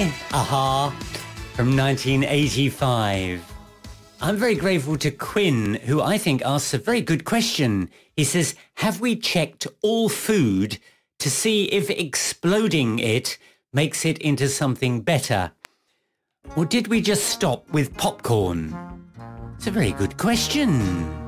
by Aha from 1985. I'm very grateful to Quinn, who I think asks a very good question. He says, have we checked all food to see if exploding it makes it into something better? Or did we just stop with popcorn? It's a very good question.